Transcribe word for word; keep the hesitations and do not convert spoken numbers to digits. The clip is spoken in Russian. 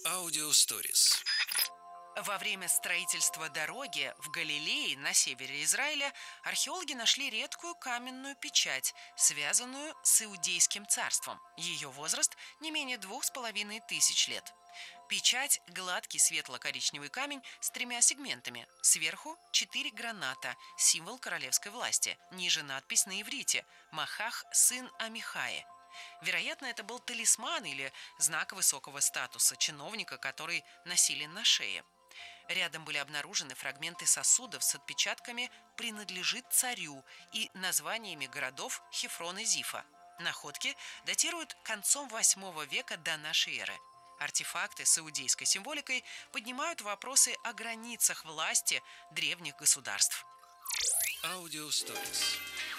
Аудиосторис. Во время строительства дороги в Галилее на севере Израиля археологи нашли редкую каменную печать, связанную с Иудейским царством. Ее возраст не менее двух с половиной тысяч лет. Печать – гладкий светло-коричневый камень с тремя сегментами. Сверху – четыре граната, символ королевской власти. Ниже надпись на иврите «Махах, сын Амихаи». Вероятно, это был талисман или знак высокого статуса чиновника, который носили на шее. Рядом были обнаружены фрагменты сосудов с отпечатками «принадлежит царю» и названиями городов Хефрон и Зифа. Находки датируют концом восьмого века до нашей эры. Артефакты с иудейской символикой поднимают вопросы о границах власти древних государств. Аудиосторис.